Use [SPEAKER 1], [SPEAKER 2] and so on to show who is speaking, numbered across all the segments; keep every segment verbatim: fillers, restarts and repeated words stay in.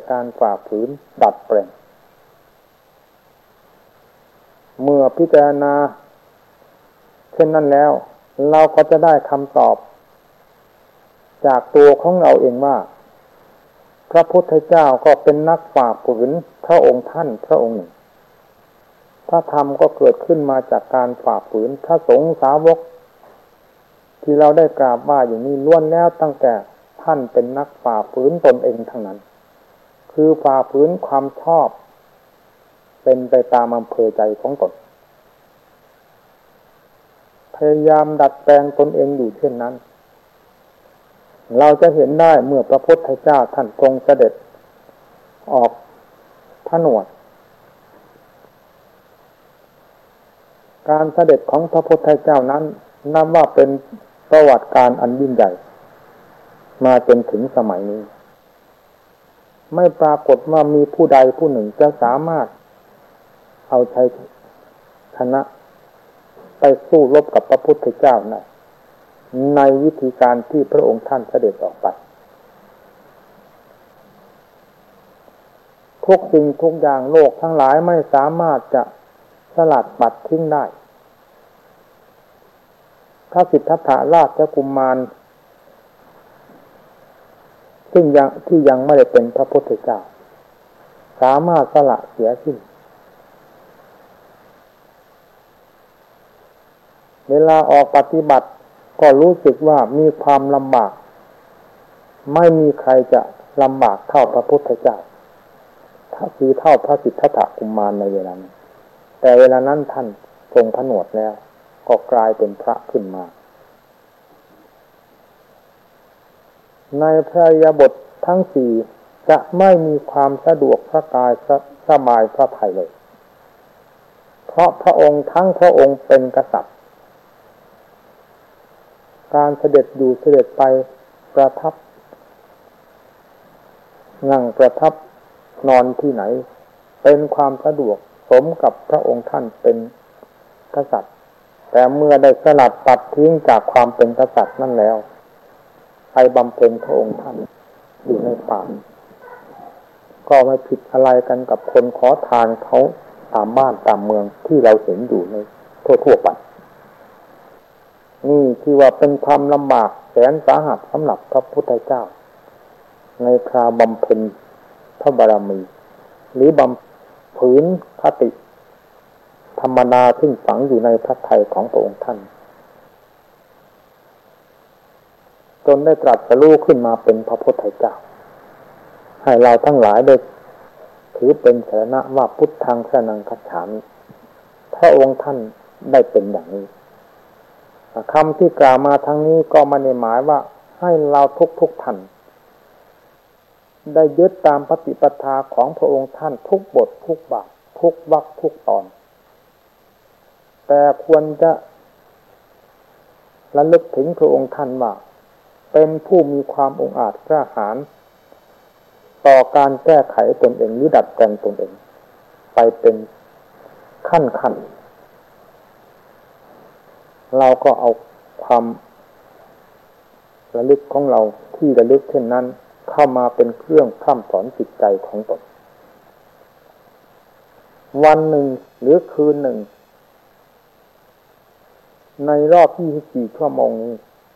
[SPEAKER 1] การฝ่าฝืนดัดแปลงเมื่อพิจารณาเช่นนั้นแล้วเราก็จะได้คำตอบจากตัวของเราเองว่าพระพุทธเจ้าก็เป็นนักฝ่าฝืนพระองค์ท่านพระองค์หนึ่งพระธรรมก็เกิดขึ้นมาจากการฝ่าฝืนพระสงฆ์สาวกที่เราได้กราบว่าอย่างนี้ล้วนแล้วตั้งแต่ท่านเป็นนักฝ่าฝืนตนเองทั้งนั้นคือฝ่าฝืนความชอบเป็นไปตามอำเภอใจของตนพยายามดัดแปลงตนเองอยู่เช่นนั้นเราจะเห็นได้เมื่อพระพุทธเจ้าท่านทรงเสด็จออกผนวดการเสด็จของพระพุทธเจ้านั้นนับว่าเป็นประวัติการอันยิ่งใหญ่มาจนถึงสมัยนี้ไม่ปรากฏว่ามีผู้ใดผู้หนึ่งจะสามารถเอาชัยชนะไปสู้รบกับพระพุทธเจ้าได้ในวิธีการที่พระองค์ท่านเสด็จออกไปทุกสิ่งทุกอย่างโลกทั้งหลายไม่สามารถจะสลัดปัดทิ้งได้พระสิทธัตถราชกุมารซึ่งยังที่ยังไม่ได้เป็นพระพุทธเจ้าสามารถสละเสียสิ้นเวลาออกปฏิบัติก็รู้สึกว่ามีความลำบากไม่มีใครจะลำบากเท่าพระพุทธเจ้าถ้าคือเท่าพระสิทธัตถกุมารในเวลานั้นแต่เวลานั้นท่านทรงผนวดแล้วก็กลายเป็นพระขึ้นมาในพระอิริยาบถทั้งสี่จะไม่มีความสะดวกพระกายสบายพระทัยเลยเพราะพระองค์ทั้งพระองค์เป็นกษัตริย์การเสด็จอยู่เสด็จไปประทับนั่งประทับนอนที่ไหนเป็นความสะดวกสมกับพระองค์ท่านเป็นกษัตริย์แต่เมื่อได้สลัดตัดทิ้งจากความเป็นกษัตริย์นั่นแล้วไปบำเพ็ญพระองค์ท่านอยู่ในป่าก็ไม่ผิดอะไรกันกับคนขอทานเขาตามบ้านตามเมืองที่เราเห็นอยู่ในทั่วๆไปนี่ที่ว่าเป็นความลำบากแสนสาหัสสำหรับพระพุทธเจ้าในคราบำเพ็ญพระบารมีหรือบำเพ็ญคติธรรมดาซึ่งฝังอยู่ในพระทัยของพระองค์ท่านจนได้ตรัสรู้ขึ้นมาเป็นพระพุทธเจ้าให้เราทั้งหลายได้ถือเป็นสรณะว่าพุทธังสรณังคัจฉามิพระองค์ท่านได้เป็นอย่างนี้คำที่กล่าวมาทั้งนี้ก็ไม่ได้หมายว่าให้เราทุกๆท่านได้ยึดตามปฏิปทาของพระองค์ท่านทุกบททุกบาททุกวรรคทุกตอนแต่ควรจะระลึกถึงพระองค์ท่านว่าเป็นผู้มีความองอาจกล้าหาญต่อการแก้ไขตนเองหรือดัดแปลงตนเองไปเป็นขั้นขั้นเราก็เอาความระลึกของเราที่ระลึกเช่นนั้นเข้ามาเป็นเครื่องพร่ำสอนจิตใจของตนวันหนึ่งหรือคืนหนึ่งในรอบยี่สิบสี่ชั่วโมงนี้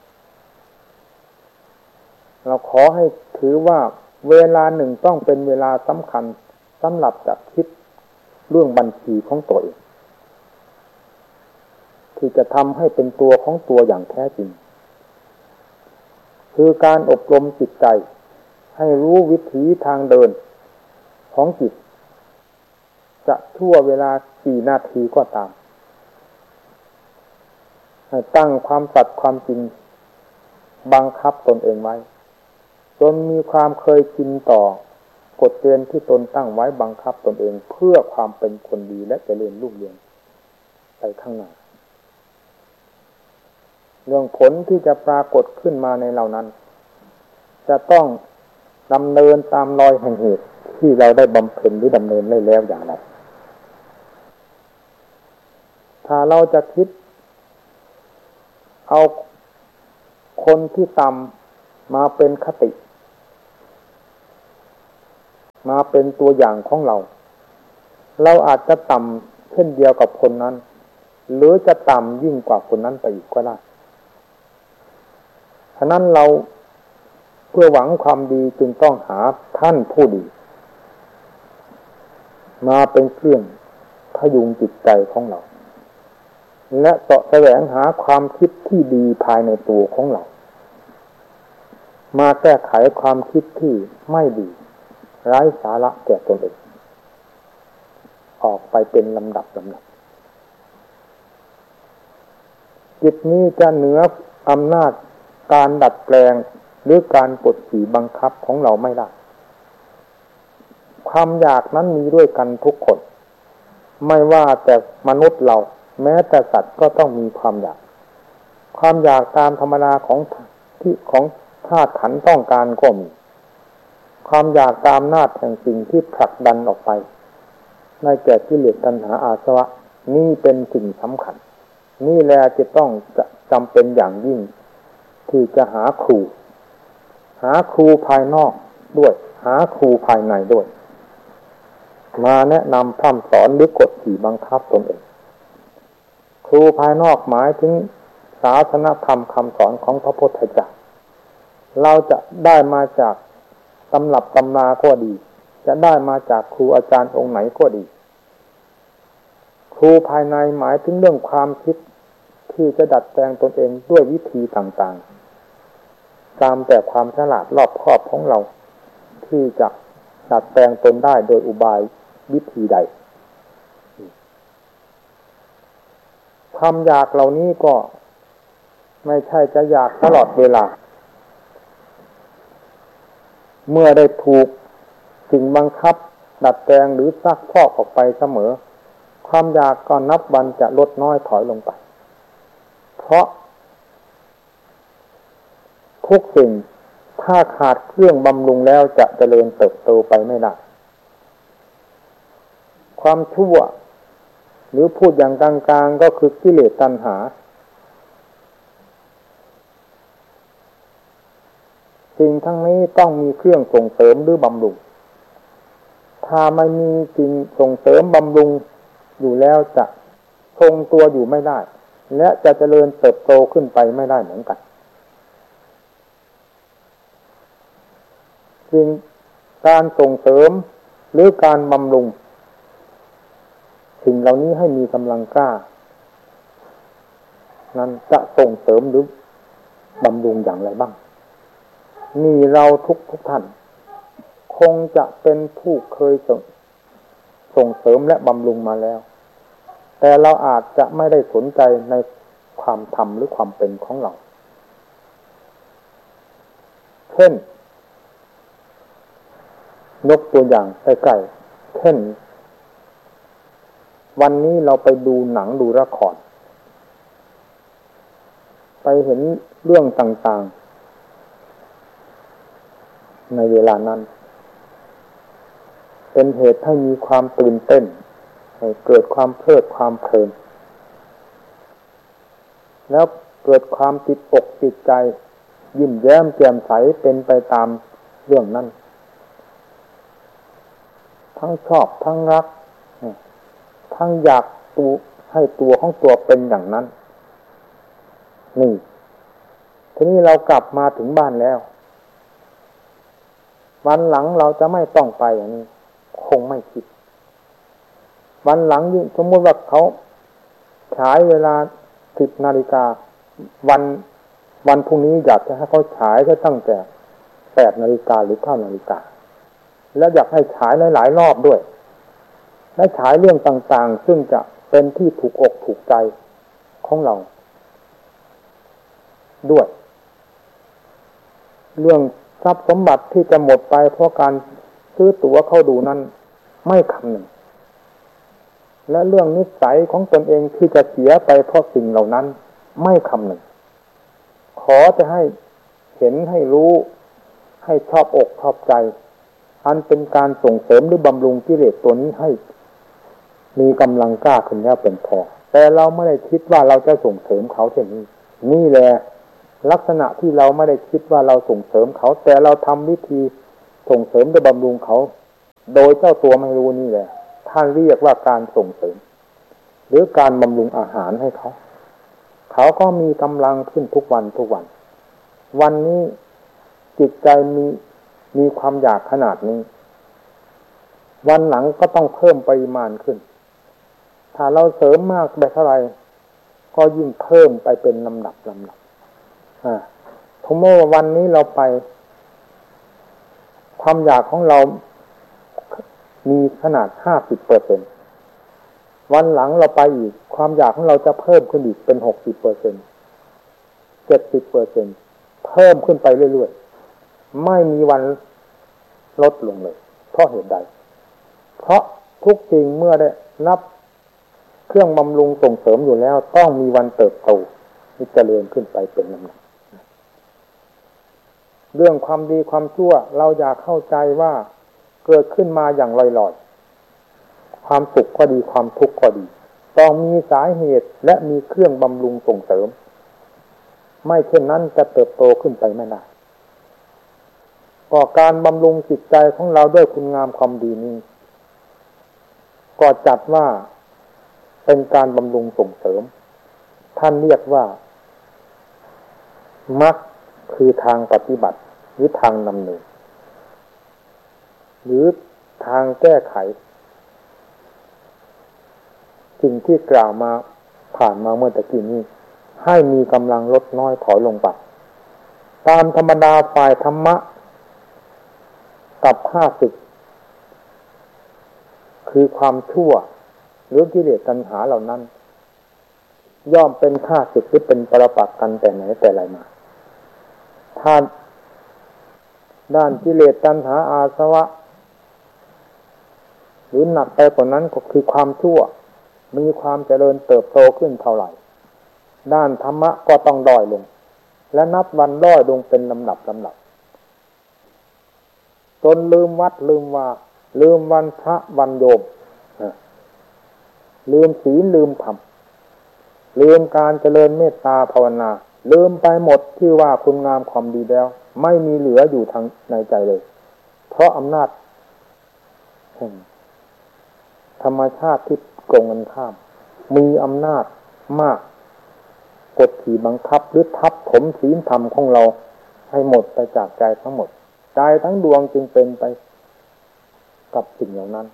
[SPEAKER 1] เราขอให้ถือว่าเวลาหนึ่งต้องเป็นเวลาสำคัญสำหรับจะคิดเรื่องบัญชีของตัวเองที่จะทำให้เป็นตัวของตัวอย่างแท้จริงคือการอบรมจิตใจให้รู้วิถีทางเดินของจิตจะชั่วเวลากี่นาทีก็ตามให้ตั้งความสัตย์ความจริงบังคับตนเองไว้จนมีความเคยชินต่อกฎเกณฑ์ที่ตนตั้งไว้บังคับตนเองเพื่อความเป็นคนดีและเจริญรุ่งเรืองไปข้างหน้าเรื่องผลที่จะปรากฏขึ้นมาในเรานั้นจะต้องดำเนินตามรอยแห่งเหตุที่เราได้บำเพ็ญหรือดำเนินได้แล้วอย่างไรถ้าเราจะคิดเอาคนที่ต่ำมาเป็นคติมาเป็นตัวอย่างของเราเราอาจจะต่ำเช่นเดียวกับคนนั้นหรือจะต่ำยิ่งกว่าคนนั้นไปอีกก็ได้ฉะนั้นเราเพื่อหวังความดีจึงต้องหาท่านผู้ดีมาเป็นเครื่องพยุงจิตใจของเราและเสาะแสวงหาความคิดที่ดีภายในตัวของเรามาแก้ไขความคิดที่ไม่ดีไร้สาระแก่ตนเองออกไปเป็นลำดับลำดับจิตนี้จะเหนืออำนาจการดัดแปลงหรือการกดขี่บังคับของเราไม่ได้ความอยากนั้นมีด้วยกันทุกคนไม่ว่าแต่มนุษย์เราแม้แต่สัตว์ก็ต้องมีความอยากความอยากตามธรรมดาของที่ของธาตุขันธ์ต้องการก็มีความอยากตามอำนาจแห่งสิ่งที่ผลักดันออกไปในแก่กิเลสตัณหาอาสวะนี่เป็นสิ่งสำคัญนี่แหละจะต้องจะจำเป็นอย่างยิ่งที่จะหาครูหาครูภายนอกด้วยหาครูภายในด้วยมาแนะนำพร่ำสอนหรือกดขี่บังคับตนเองครูภายนอกหมายถึงศาสนธรรมคำสอนของพระพุทธเจ้าเราจะได้มาจากตำรับตำราก็ดีจะได้มาจากครูอาจารย์องค์ไหนก็ดีครูภายในหมายถึงเรื่องความคิดที่จะดัดแปลงตนเองด้วยวิธีต่างๆตามแต่ความฉลาดรอบคอบของเราที่จะดัดแปลงตนได้โดยอุบายวิธีใดความอยากเหล่านี้ก็ไม่ใช่จะอยากตลอดเวลาเมื่อได้ถูกสิ่งบังคับดัดแปลงหรือซักพอกออกไปเสมอความอยากก็นับวันจะลดน้อยถอยลงไปเพราะทุกสิ่งถ้าขาดเครื่องบำรุงแล้วจะเจริญเติบโตไปไม่ได้ความชั่วหรือพูดอย่างกลางๆก็คือกิเลสตัณหาสิ่งทั้งนี้ต้องมีเครื่องส่งเสริมหรือบำรุงถ้าไม่มีสิ่งส่งเสริมบำรุงอยู่แล้วจะทรงตัวอยู่ไม่ได้และจะเจริญเติบโตขึ้นไปไม่ได้เหมือนกันสิ่งการส่งเสริมหรือการบำรุงสิ่งเหล่านี้ให้มีกำลังกล้านั้นจะส่งเสริมหรือบำรุงอย่างไรบ้างนี่เราทุกทุกท่านคงจะเป็นผู้เคยส่งส่งเสริมและบำรุงมาแล้วแต่เราอาจจะไม่ได้สนใจในความทำหรือความเป็นของเราเช่นยกตัวอย่างใกล้ๆเช่นวันนี้เราไปดูหนังดูละครไปเห็นเรื่องต่างๆในเวลานั้นเป็นเหตุให้มีความตื่นเต้นให้เกิดความเพลิดความเพลินแล้วเกิดความติดอกติดใจยิ้มแย้มแจ่มใสเป็นไปตามเรื่องนั้นทั้งชอบทั้งรักทั้งอยากตัวให้ตัวของตัวเป็นอย่างนั้นนี่ทีนี้เรากลับมาถึงบ้านแล้ววันหลังเราจะไม่ต้องไปอย่างนี้คงไม่คิดวันหลังยิ่งสมมติว่าเขาฉายเวลาสิบนาฬิกาวันวันพรุ่งนี้อยากจะให้เขาฉายก็ตั้งแต่แปดนาฬิกาหรือเก้านาฬิกาแล้วอยากให้ฉายหลายๆรอบด้วยและฉายเรื่องต่างๆซึ่งจะเป็นที่ถูกอกถูกใจของเราด้วยเรื่องทรัพย์สมบัติที่จะหมดไปเพราะการซื้อตั๋วเข้าดูนั้นไม่คำนึงและเรื่องนิสัยของตนเองที่จะเสียไปเพราะสิ่งเหล่านั้นไม่คำนึงขอจะให้เห็นให้รู้ให้ชอบอกชอบใจอันเป็นการส่งเสริมหรือบำรุงกิเลสตัวนี้ให้มีกำลังกล้าขึ้นแล้วเป็นพอแต่เราไม่ได้คิดว่าเราจะส่งเสริมเขาเช่นนี้นี่แหละลักษณะที่เราไม่ได้คิดว่าเราส่งเสริมเขาแต่เราทำวิธีส่งเสริมหรือบำรุงเขาโดยเจ้าตัวไม่รู้นี่แหละท่านเรียกว่าการส่งเสริมหรือการบำรุงอาหารให้เขาเขาก็มีกำลังขึ้นทุกวันทุกวันวันนี้จิตใจมีมีความอยากขนาดนี้วันหลังก็ต้องเพิ่มปริมาณขึ้นถ้าเราเสริมมากไปเท่าไหร่ก็ยิ่งเพิ่มไปเป็นลำดับลำดับอ่าสมมติว่าวันนี้เราไปความอยากของเรามีขนาด ห้าสิบเปอร์เซ็นต์ วันหลังเราไปอีกความอยากของเราจะเพิ่มขึ้นอีกเป็น หกสิบเปอร์เซ็นต์ เจ็ดสิบเปอร์เซ็นต์ เพิ่มขึ้นไปเรื่อยๆไม่มีวันลดลงเลยเพราะเหตุใดเพราะทุกสิ่งเมื่อได้รับเครื่องบำรุงส่งเสริมอยู่แล้วต้องมีวันเติบโตที่เจริญขึ้นไปเป็นลำดับเรื่องความดีความชั่วเราอยากเข้าใจว่าเกิดขึ้นมาอย่างลอยๆความสุขก็ดีความทุกข์ก็ดีต้องมีสาเหตุและมีเครื่องบำรุงส่งเสริมไม่เช่นนั้นจะเติบโตขึ้นไปไม่ได้ก็การบำรุงจิตใจของเราด้วยคุณงามความดีนี้ก็จัดว่าเป็นการบำรุงส่งเสริมท่านเรียกว่ามรรคคือทางปฏิบัติหรือทางนำเนินหรือทางแก้ไขสิ่งที่กล่าวมาผ่านมาเมื่อตะกี้นี้ให้มีกำลังลดน้อยถอยลงไปตามธรรมดาฝ่ายธรรมะกับข้าศึกคือความชั่วหรือกิเลสตัณหาเหล่านั้นย่อมเป็นข้าศึกหรือเป็นปรปักษ์กันแต่ไหนแต่ไรมาถ้าด้านกิเลสตัณหาอาสวะหรือหนักไปกว่านั้นก็คือความชั่วมีความเจริญเติบโตขึ้นเท่าไหร่ด้านธรรมะก็ต้องด้อยลงและนับวันด้อยลงเป็นลำดับลำดับจนลืมวัดลืมวาลืมวันพระวันโยมลืมศีลลืมธรรมลืมการเจริญเมตตาภาวนาลืมไปหมดที่ว่าคุณงามความดีแล้วไม่มีเหลืออยู่ทางในใจเลยเพราะอำนาจแห่งธรรมชาติที่ตรงกันข้ามมีอำนาจมากกดขี่บังคับหรือทับถมศีลธรรมของเราให้หมดไปจากใจทั้งหมดใจทั้งดวงจึงเป็นไปกับสิ่งเหล่านั้น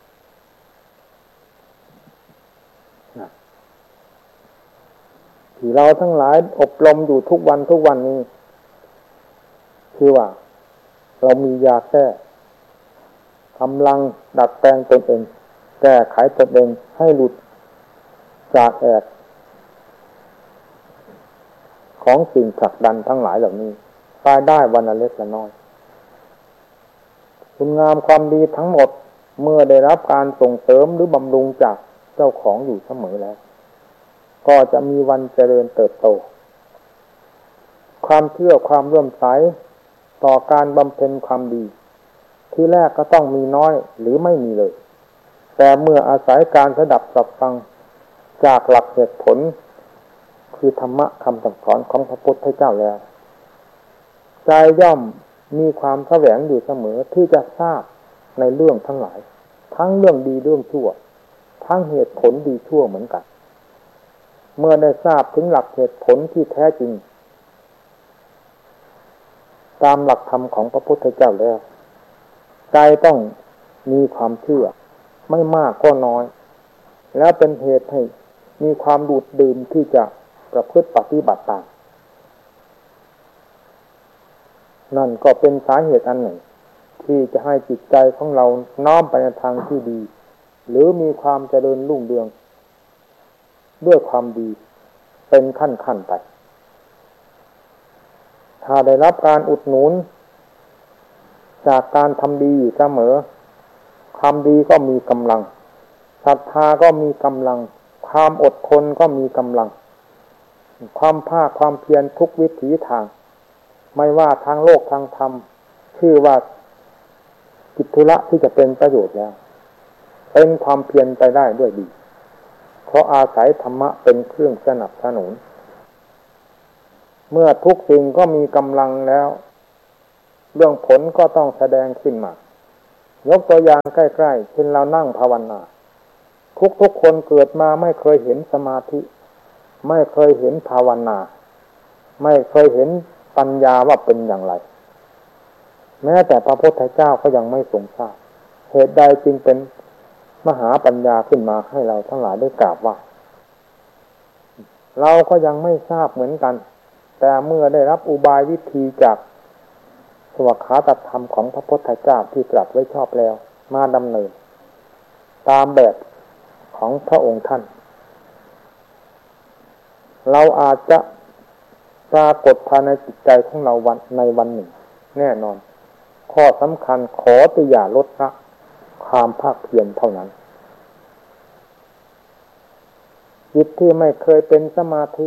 [SPEAKER 1] ที่เราทั้งหลายอบรมอยู่ทุกวันทุกวันนี้คือว่าเรามียาแก้กำลังดัดแปลงตนเองแก้ไขตนเองให้หลุดจากแอกของสิ่งผลักดันทั้งหลายเหล่านี้ไปได้วันละเล็กละน้อยคุณงามความดีทั้งหมดเมื่อได้รับการส่งเสริมหรือบำรุงจากเจ้าของอยู่เสมอแล้วก็จะมีวันเจริญเติบโตความเชื่อความเลื่อมใสต่อการบำเพ็ญความดีที่แรกก็ต้องมีน้อยหรือไม่มีเลยแต่เมื่ออาศัยการสดับสับฟังจากหลักเหตุผลคือธรรมะคำสั่งสอนของพระพุทธเจ้าแล้วใจย่อมมีความแสวงอยู่เสมอที่จะทราบในเรื่องทั้งหลายทั้งเรื่องดีเรื่องชั่วทั้งเหตุผลดีชั่วเหมือนกันเมื่อได้ทราบถึงหลักเหตุผลที่แท้จริงตามหลักธรรมของพระพุทธเจ้าแล้วใจต้องมีความเชื่อไม่มากก็น้อยแล้วเป็นเหตุให้มีความดูดดื่มที่จะประพฤติปฏิบัติตามนั่นก็เป็นสาเหตุอันหนึ่งที่จะให้จิตใจของเราน้อมไปในทางที่ดีหรือมีความเจริญรุ่งเรืองด้วยความดีเป็นขั้นๆไปถ้าได้รับการอุดหนุนจากการทำดีอยู่เสมอความดีก็มีกำลังศรัทธาก็มีกำลังความอดทนก็มีกำลังความภาคความเพียรทุกวิถีทางไม่ว่าทางโลกทางธรรมชื่อว่ากิจธุระที่จะเป็นประโยชน์แล้วเป็นความเพียรไปได้ด้วยดีเพราะอาศัยธรรมะเป็นเครื่องสนับสนุนเมื่อทุกสิ่งก็มีกำลังแล้วเรื่องผลก็ต้องแสดงขึ้นมายกตัวอย่างใกล้ๆเช่นเรานั่งภาวนาทุกๆคนเกิดมาไม่เคยเห็นสมาธิไม่เคยเห็นภาวนาไม่เคยเห็นปัญญาว่าเป็นอย่างไรแม้แต่พระพุทธเจ้าก็ยังไม่ทรงทราบเหตุใดจึงเป็นมหาปัญญาขึ้นมาให้เราทั้งหลายได้กราบไหว้เราก็ยังไม่ทราบเหมือนกันแต่เมื่อได้รับอุบายวิธีจากสวขาตธรรมของพระพุทธเจ้าที่ตรัสไว้ชอบแล้วมาดำเนินตามแบบของพระองค์ท่านเราอาจจะปรากฏภายในจิตใจของเราวันในวันหนึ่งแน่นอนข้อสำคัญขอแต่อย่าลดละความภาคเพียรเท่านั้นจิตที่ไม่เคยเป็นสมาธิ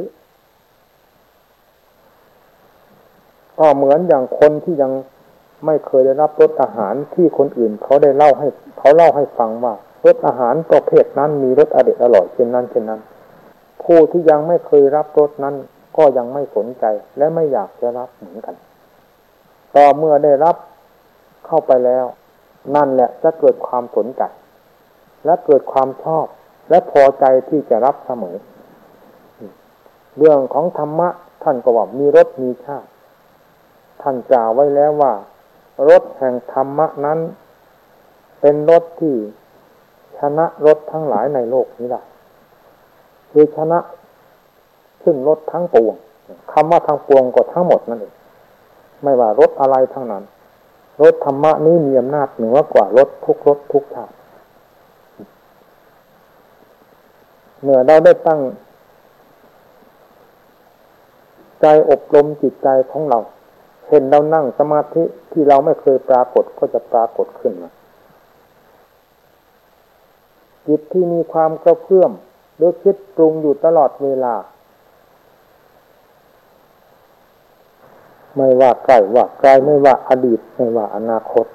[SPEAKER 1] ก็เหมือนอย่างคนที่ยังไม่เคยได้รับรสอาหารที่คนอื่นเขาได้เล่าให้เขาเล่าให้ฟังว่ารสอาหารประเภทนั้นมีรสอร่อยอร่อยเช่นนั้นเช่นนั้นผู้ที่ยังไม่เคยรับรสนั้นก็ยังไม่สนใจและไม่อยากจะรับเหมือนกันต่อเมื่อได้รับเข้าไปแล้วนั่นแหละจะเกิดความสนใจและเกิดความชอบและพอใจที่จะรับเสมอเรื่องของธรรมะท่านก็ว่ามีรสมีชาติท่านกล่าวไว้แล้วว่ารสแห่งธรรมะนั้นเป็นรสที่ชนะรสทั้งหลายในโลกนี้ได้คือชนะซึ่งรสทั้งปวงคำว่าทั้งปวงก็ทั้งหมดนั่นเองไม่ว่ารสอะไรทั้งนั้นรสธรรมะนี้มีอำนาจเหนือกว่ารสทุกรสทุกชาติเมื่อเราได้ตั้งใจอบรมจิตใจของเราเห็นเรานั่งสมาธิที่เราไม่เคยปรากฏก็จะปรากฏขึ้นมาจิตที่มีความกระเพื่อมหรือคิดปรุงอยู่ตลอดเวลาไม่ว่าใกล้ว่าไกลไม่ว่าอดีตไม่ว่าอนาคต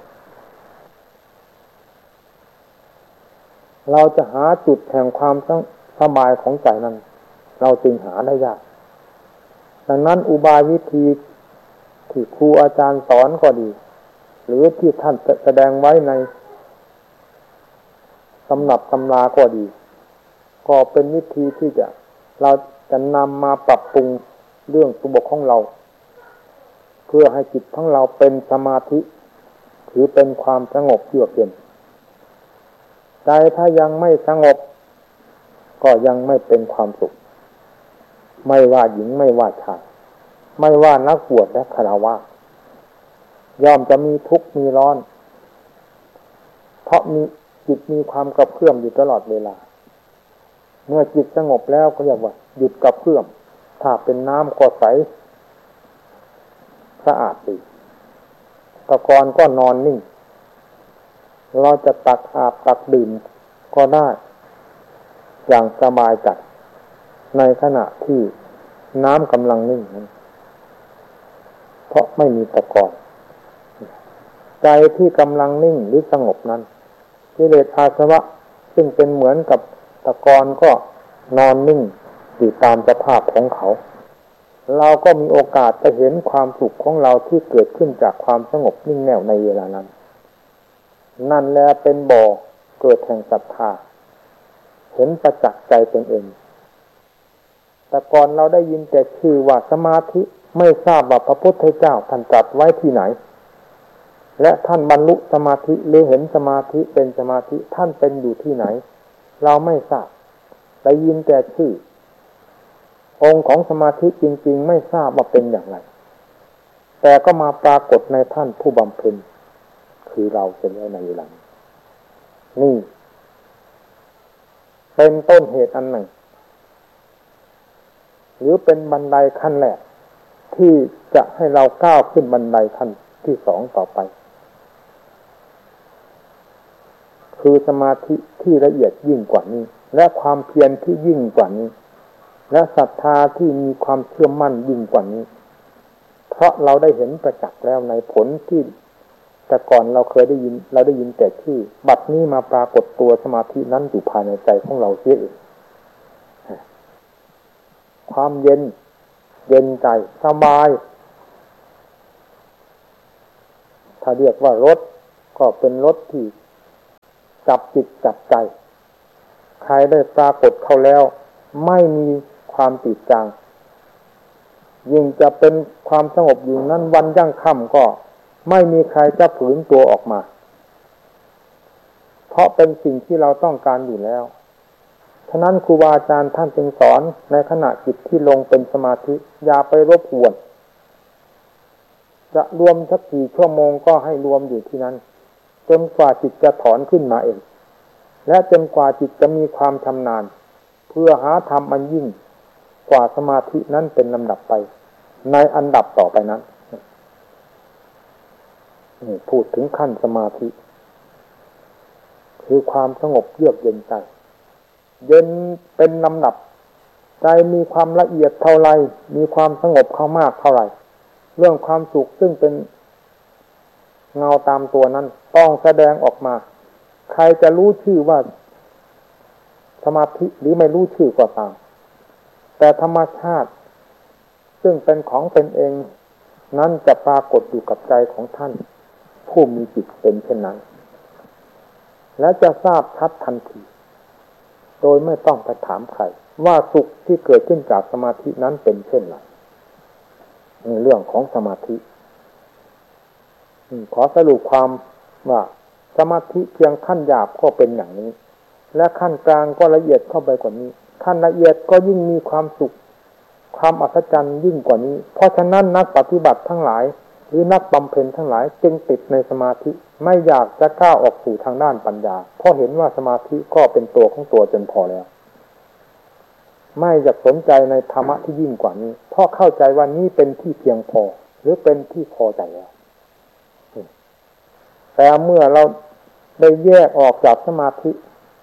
[SPEAKER 1] เราจะหาจุดแห่งความสบายของใจนั้นเราจึงหาได้ยากดังนั้นอุบายวิธีที่ครูอาจารย์สอนก็ดีหรือที่ท่านแสดงไว้ในตำรับตำราก็ดีก็เป็นวิธีที่จะเราจะนำมาปรับปรุงเรื่องตัวบกของเราเพื่อให้จิตของเราเป็นสมาธิถือเป็นความสงบเยือกเย็นใจถ้ายังไม่สงบก็ยังไม่เป็นความสุขไม่ว่าหญิงไม่ว่าชายไม่ว่านักบวชและฆราวาสย่อมจะมีทุกข์มีร้อนเพราะมีจิตมีความกระเพื่อมอยู่ตลอดเวลาเมื่อจิตสงบแล้วก็เรียกว่าหยุดกระเพื่อมถ้าเป็นน้ำก็ใสสะอาดดีตะกอนก็นอนนิ่งเราจะตักอาบตักดื่มก็ได้อย่างสบายใจในขณะที่น้ำกำลังนิ่งนั้นเพราะไม่มีตะกอนใจที่กำลังนิ่งหรือสงบนั้นกิเลสอาสวะซึ่งเป็นเหมือนกับตะกอนก็นอนนิ่งอยู่ตามสภาพของเขาเราก็มีโอกาสจะเห็นความสุขของเราที่เกิดขึ้นจากความสงบนิ่งแน่วในเวลานั้นนั่นแหละเป็นบ่อเกิดแห่งศรัทธาเห็นประจักษ์ใจตนเองแต่ก่อนเราได้ยินแต่ชื่อว่าสมาธิไม่ทราบว่าพระพุทธเจ้าท่านตรัสไว้ที่ไหนและท่านบรรลุสมาธิหรือเห็นสมาธิเป็นสมาธิท่านเป็นอยู่ที่ไหนเราไม่ทราบได้ยินแต่ชื่อองค์ของสมาธิจริงๆไม่ทราบว่าเป็นอย่างไรแต่ก็มาปรากฏในท่านผู้บำเพ็ญคือเราเป็นในเวลานี่เป็นต้นเหตุอันหนึ่งหรือเป็นบันไดขั้นแรกที่จะให้เราก้าวขึ้นบันไดขั้นที่สองต่อไปคือสมาธิที่ละเอียดยิ่งกว่านี้และความเพียรที่ยิ่งกว่านี้และศรัทธาที่มีความเชื่อมั่นยิ่งกว่านี้เพราะเราได้เห็นประจักษ์แล้วในผลที่แต่ก่อนเราเคยได้ยินเราได้ยินแต่ชื่อบัดนี้มาปรากฏตัวสมาธินั้นอยู่ภายในใจของเราเสียเองความเย็นเย็นใจสบายถ้าเรียกว่ารสก็เป็นรสที่จับจิตจับใจใครได้ปรากฏเข้าแล้วไม่มีความติดจางยิ่งจะเป็นความสงบอยู่นั้นวันยั่งค่ำก็ไม่มีใครจะฝืนตัวออกมาเพราะเป็นสิ่งที่เราต้องการอยู่แล้วฉะนั้นครูบาอาจารย์ท่านจึงสอนในขณะจิตที่ลงเป็นสมาธิอย่าไปรบกวนจะรวมสักกี่ชั่วโมงก็ให้รวมอยู่ที่นั้นจนกว่าจิตจะถอนขึ้นมาเองและจนกว่าจิตจะมีความชำนาญเพื่อหาธรรมอันยิ่งกว่าสมาธินั้นเป็นลำดับไปในอันดับต่อไปนั้นนี่พูดถึงขั้นสมาธิคือความสงบเยือกเย็นใจเย็นเป็นลำดับใจมีความละเอียดเท่าไรมีความสงบเข้ามากเท่าไรเรื่องความสุขซึ่งเป็นเงาตามตัวนั้นต้องแสดงออกมาใครจะรู้ชื่อว่าสมาธิหรือไม่รู้ชื่อก็ตามแต่ธรรมชาติซึ่งเป็นของเป็นเองนั้นจะปรากฏอยู่กับใจของท่านผู้มีจิตเป็นเช่นนั้นและจะทราบชัดทันทีโดยไม่ต้องไปถามใครว่าสุขที่เกิดขึ้นจากสมาธินั้นเป็นเช่นไรในเรื่องของสมาธิขอสรุปความว่าสมาธิเพียงขั้นหยาบก็เป็นอย่างนี้และขั้นกลางก็ละเอียดเข้าไปกว่านี้ขั้นละเอียดก็ยิ่งมีความสุขความอัศจรรย์ยิ่งกว่านี้เพราะฉะนั้นนักปฏิบัติทั้งหลายหรือนักบำเพ็ญทั้งหลายจึงติดในสมาธิไม่อยากจะก้าวออกสู่ทางด้านปัญญาเพราะเห็นว่าสมาธิก็เป็นตัวของตัวจนพอแล้วไม่อยากสนใจในธรรมะที่ยิ่งกว่านี้เพราะเข้าใจว่านี้เป็นที่เพียงพอหรือเป็นที่พอใจแล้วแต่เมื่อเราได้แยกออกจากสมาธิ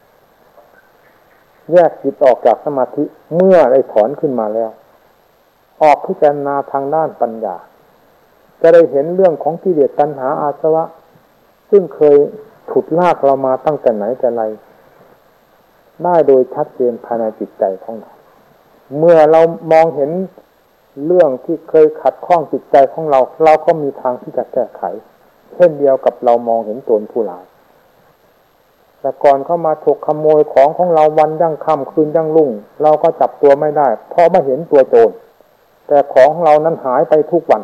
[SPEAKER 1] แยกจิตออกจากสมาธิเมื่อได้ถอนขึ้นมาแล้วออกพิจารณาทางด้านปัญญาจะได้เห็นเรื่องของกิเลสตัณหาอาสวะซึ่งเคยฉุดลากเรามาตั้งแต่ไหนแต่ไรได้โดยชัดเจนภายในจิตใจของเราเมื่อเรามองเห็นเรื่องที่เคยขัดข้องจิตใจของเราเราก็มีทางที่จะแก้ไขเช่นเดียวกับเรามองเห็นโจรผู้ร้ายแต่ก่อนเข้ามาฉกขโมยของของเราวันยั่งค่ำคืนยั่งรุ่งเราก็จับตัวไม่ได้เพราะไม่เห็นตัวโจรแต่ของของเรานั้นหายไปทุกวัน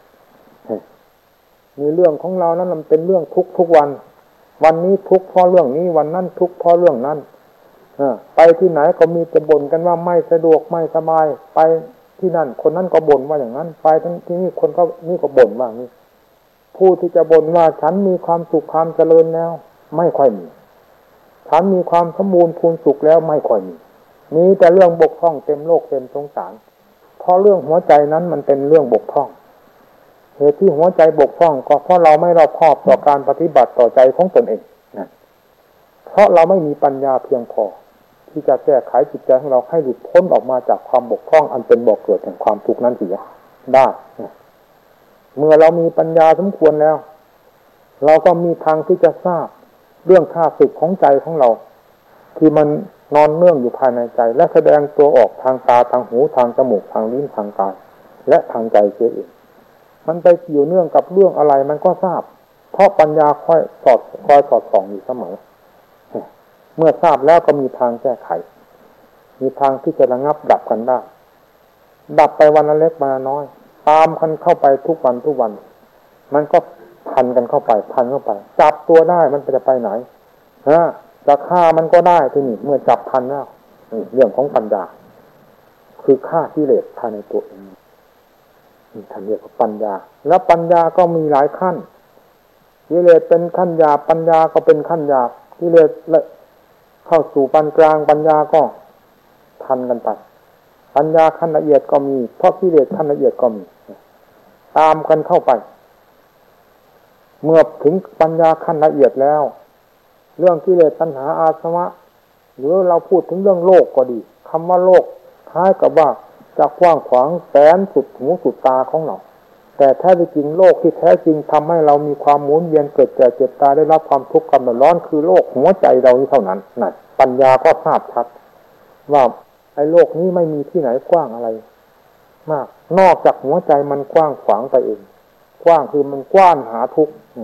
[SPEAKER 1] มีเรื่องของเรานั้นมันเป็นเรื่องทุกทุกวันวันนี้ทุกเพราะเรื่องนี้วันนั้นทุกเพราะเรื่องนั้นไปที่ไหนก็มีแต่บ่นกันว่าไม่สะดวกไม่สบายไปที่นั่นคนนั้นก็บ่นว่าอย่างนั้นไปทั้งที่นี่คนก็นี่ก็บ่นว่านี่ผู้ที่จะบ่นว่าฉันมีความสุขความเจริญแล้วไม่ค่อยมีฉันมีความสมบูรณ์พูนสุขแล้วไม่ค่อยมีมีแต่เรื่องบกพร่องเต็มโลกเต็มสงสารเพราะเรื่องหัวใจนั้นมันเป็นเรื่องบกพร่องเหตุที่หัวใจบกพร่องก็เพราะเราไม่รอบคอบต่อการปฏิบัติต่อใจของตนเองนะเพราะเราไม่มีปัญญาเพียงพอที่จะแก้ไขจิตใจของเราให้หลุดพ้นออกมาจากความบกพร่องอันเป็นบ่อกเกิดแห่งความทุกข์นั้นเสียได้นะเมื่อเรามีปัญญาสมควรแล้วเราก็มีทางที่จะทราบเรื่องข้าศึกของใจของเราที่มันนอนเนื่องอยู่ภายในใจและแสดงตัวออกทางตาทางหูทางจมูกทางลิ้นทางกายและทางใจเสียเองมันไปเกี่ยวเนื่องกับเรื่องอะไรมันก็ทราบเพราะปัญญาค่อยสอดคอยสอดส่องอยู่เสมอเมื่อทราบแล้วก็มีทางแก้ไขมีทางที่จะระงับดับกันได้ดับไปวันละเล็กวันละน้อยตามกันเข้าไปทุกวันทุกวันมันก็พันกันเข้าไปพันเข้าไปจับตัวได้มันจะไปไหนฮะจะฆ่ามันก็ได้ที่นี่เมื่อจับพันแล้วเรื่องของปัญญาคือฆ่ากิเลสภายในตัวเองท่านเรียกว่าปัญญาแล้วปัญญาก็มีหลายขั้นกิเลสเป็นขั้นหยาบปัญญาก็เป็นขั้นหยาบกิเลสเข้าสู่ปานกลางปัญญาก็ทันกันไปปัญญาขั้นละเอียดก็มีเพราะกิเลสขั้นละเอียดก็มีตามกันเข้าไปเมื่อถึงปัญญาขั้นละเอียดแล้วเรื่องกิเลสตัณหาอาสวะหรือเราพูดถึงเรื่องโลกก็ดีคำว่าโลกคล้ายกับว่าจะกว้างขวางแสนสุดหูสุดตาของเราแต่แท้จริงโลกที่แท้จริงทำให้เรามีความหมุนเวียนเกิดแก่เจ็บตายได้รับความทุกข์กำเนิดร้อนคือโลกหัวใจเรานี้เท่านั้นนั่นปัญญาก็ทราบชัดว่าไอ้โลกนี้ไม่มีที่ไหนกว้างอะไรมากนอกจากหัวใจมันกว้างขวางไปเองกว้างคือมันกว้านหาทุกข์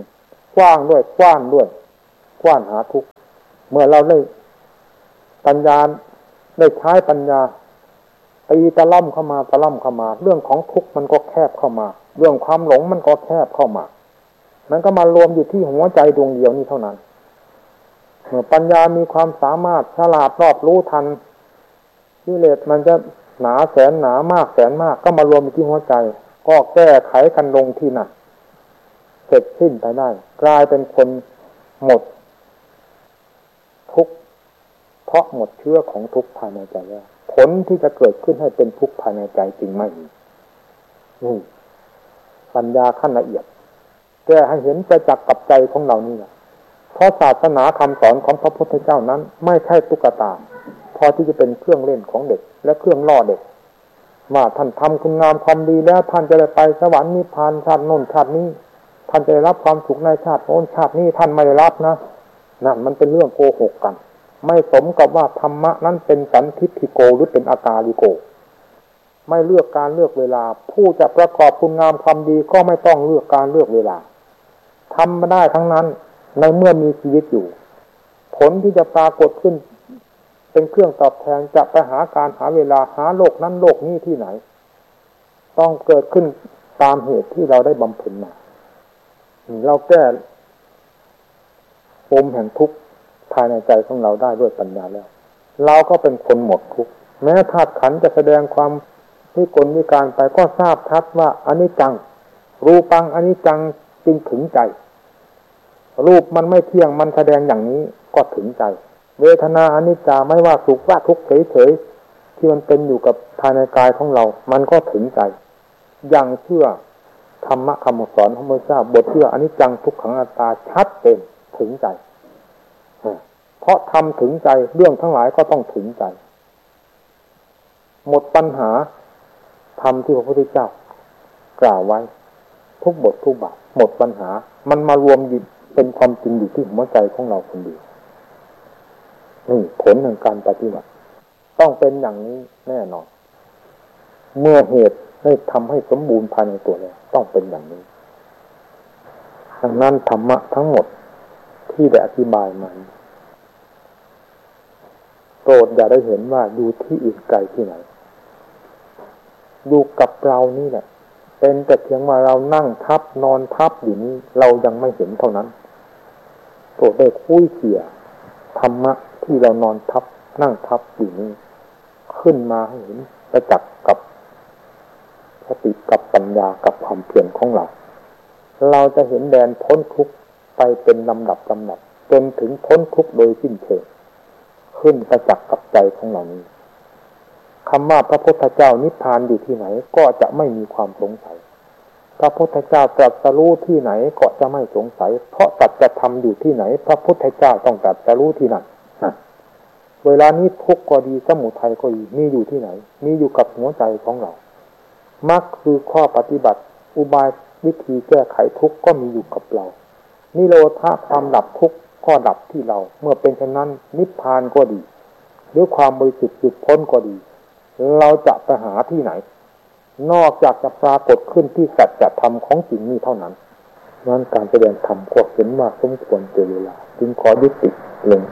[SPEAKER 1] กว้างด้วยกว้านด้วยกว้านหาทุกข์เมื่อเราได้ปัญญาได้ใช้ปัญญาตีตะล่ำเข้ามาตะล่ำเข้ามาเรื่องของทุกข์มันก็แคบเข้ามาเรื่องความหลงมันก็แคบเข้ามามันก็มารวมอยู่ที่หัวใจดวงเดียวนี้เท่านั้นเมื่อปัญญามีความสามารถฉลาดรอบรู้ทันกิเลสมันจะหนาแสนหนามากแสนมากก็มารวมอยู่ที่หัวใจก็แก้ไขกันลงที่นั่นเสร็จสิ้นไปได้กลายเป็นคนหมดทุกข์เพราะหมดเชื้อของทุกข์ภายในใจแล้วผลที่จะเกิดขึ้นให้เป็นทุกข์ภายในใจจริงไม่มีนี่ปัญญาขั้นละเอียดแก้ให้เห็นประจักษ์กับใจของเรานี่แหละเพราะศาสนาคำสอนของพระพุทธเจ้านั้นไม่ใช่ตุ๊กตาพอที่จะเป็นเครื่องเล่นของเด็กและเครื่องล่อเด็กว่าท่านทำคุณงามความดีแล้วท่านจะได้ไปสวรรค์นิพพานชาติโน้นชาตินี้ท่านจะได้รับความสุขในชาติโน้นชาตินี้ท่านไม่ได้รับนะนั่นมันเป็นเรื่องโกหกกันไม่สมกับว่าธรรมะนั้นเป็นสันทิฏฐิโกหรือเป็นอากาลิโกไม่เลือกการเลือกเวลาผู้จะประกอบคุณงามความดีก็ไม่ต้องเลือกการเลือกเวลาทำมาได้ทั้งนั้นในเมื่อมีชีวิตอยู่ผลที่จะปรากฏขึ้นเป็นเครื่องตอบแทนจะไปหาการหาเวลาหาโลกนั้นโลกนี้ที่ไหนต้องเกิดขึ้นตามเหตุที่เราได้บำเพ็ญมาเราแก้ปมแห่งทุกข์ภายในใจของเราได้ด้วยปัญญาแล้วเราก็เป็นคนหมดทุกข์แม้ธาตุขันธ์จะแสดงความวิกลวิการไปก็ทราบชัดว่าอนิจจังรูปังอนิจจังจึงถึงใจรูปมันไม่เที่ยงมันแสดงอย่างนี้ก็ถึงใจเวทนาอนิจจาไม่ว่าสุขว่าทุกข์เฉยๆที่มันเป็นอยู่กับภายในกายของเรามันก็ถึงใจอย่างเชื่อธรรมะคำสอนของพระเจ้าบทเชื่ออนิจจังทุกขังอนัตตาชัดเจนถึงใจเพราะทำถึงใจเรื่องทั้งหลายก็ต้องถึงใจหมดปัญหาธรรมที่พระพุทธเจ้ากล่าวไว้ทุกบททุกบาทหมดปัญหามันมารวมอยู่เป็นความจริงอยู่ที่หัวใจของเราคนเดียวนี่ผลของการปฏิบัติต้องเป็นอย่างนี้แน่นอนเมื่อเหตุได้ทำให้สมบูรณ์ภายในตัวแล้วต้องเป็นอย่างนี้ดังนั้นธรรมะทั้งหมดที่ได้อธิบายมาโปรดอย่าได้เห็นว่าอยู่ที่อื่นไกลที่ไหนอยู่กับเรานี่แหละเป็นแต่เพียงว่าเรานั่งทับนอนทับอยู่นี้เรายังไม่เห็นเท่านั้นโปรดได้คุยเขี่ยธรรมะที่เรานอนทับนั่งทับอยู่นี้ขึ้นมาให้เห็นประจักษ์กับสติกับปัญญากับความเพียรของเราเราจะเห็นแดนพ้นทุกข์ไปเป็นลำดับลำดับจนถึงพ้นทุกข์โดยสิ้นเชิงขึ้นประจักษ์กับใจของเรานี้คำว่าพระพุทธเจ้านิพพานอยู่ที่ไหนก็จะไม่มีความสงสัยพระพุทธเจ้าตรัสรู้ที่ไหนก็จะไม่สงสัยเพราะสัจธรรมอยู่ที่ไหนพระพุทธเจ้าต้องตรัสรู้ที่นั่นเวลานี้ทุกข์ก็ดีสมุทัยก็ดีมีอยู่ที่ไหนมีอยู่กับหัวใจของเรามรรคคือข้อปฏิบัติอุบายวิธีแก้ไขทุกข์ก็มีอยู่กับเรานิโรธาความดับทุกข์ก็ดับที่เราเมื่อเป็นเช่นนั้นนิพพานก็ดีหรือความบริสุทธิ์หลุดพ้นก็ดีเราจะไปหาที่ไหนนอกจากจะปรากฏขึ้นที่สัจธรรมของจริงนี้เท่านั้นนั้นการแสดงธรรมก็เห็นว่าสมควรเจริญเวลาจึงขอยุติลง